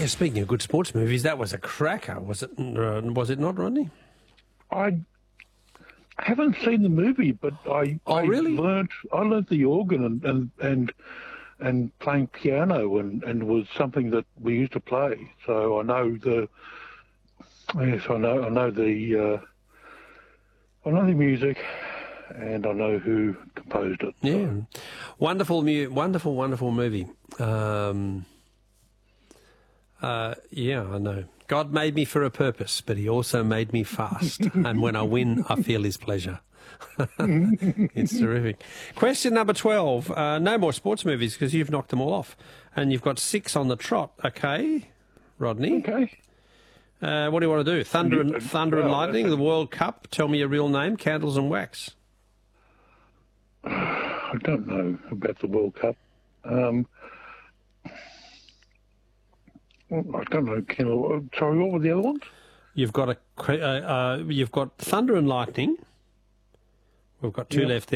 Yeah, speaking of good sports movies, that was a cracker, was it? Was it not, Rodney? I haven't seen the movie, but I really? learnt the organ and playing piano and was something that we used to play. So I know the music, and I know who composed it. So. Yeah, wonderful movie. Yeah, I know. God made me for a purpose, but he also made me fast. And when I win, I feel his pleasure. It's terrific. Question number 12. No more sports movies because you've knocked them all off. And you've got 6 on the trot. Okay, Rodney. Okay. What do you want to do? Thunder and Lightning, the World Cup, Tell Me Your Real Name, Candles and Wax. I don't know about the World Cup. I don't know. Sorry, what were the other ones? You've got Thunder and Lightning. We've got 2 left there.